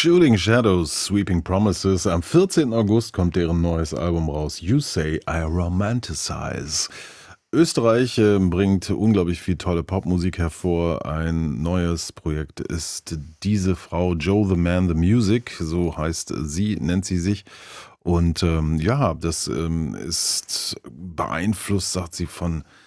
Shooting Shadows, Sweeping Promises. Am 14. August kommt deren neues Album raus. You Say I Romanticize. Österreich bringt unglaublich viel tolle Popmusik hervor. Ein neues Projekt ist diese Frau, Joe the Man, the Music, so heißt sie, nennt sie sich. Und ja, das ist beeinflusst, sagt sie, von